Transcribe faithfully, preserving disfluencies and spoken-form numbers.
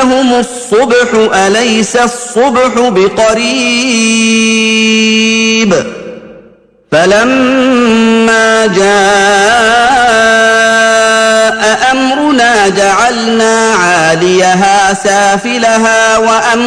لهم الصبح أليس الصبح بقريب فلما جاء أمرنا جعلنا عاليها سافلها وأمرنا